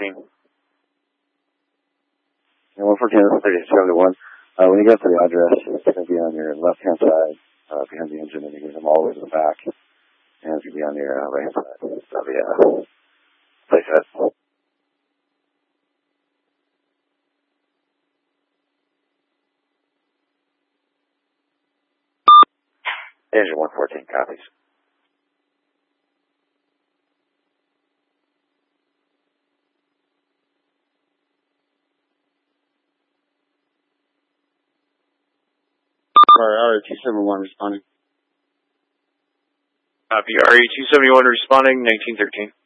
114. And 114 is 3071. When you get to the address, it's going to be on your left-hand side behind the engine, and you're going to come all the way to the back. And it's going to be on your right-hand side of the playset. Engine 114 copies. RE271 responding. Copy. RE271 responding, 1913.